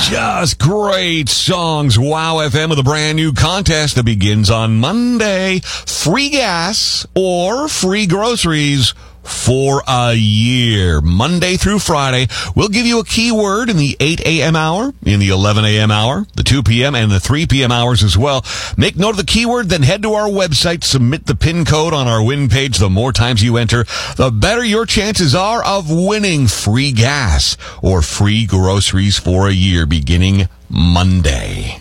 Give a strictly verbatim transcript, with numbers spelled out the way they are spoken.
Just great songs. Wow F M with a brand new contest that begins on Monday. Free gas or free groceries for a year. Monday through Friday, we'll give you a keyword in the eight a.m. hour, in the eleven a.m. hour, the two p.m. and the three p.m. hours as well. Make note of the keyword, then head to our website, submit the PIN code on our win page. The more times you enter, the better your chances are of winning free gas or free groceries for a year beginning Monday.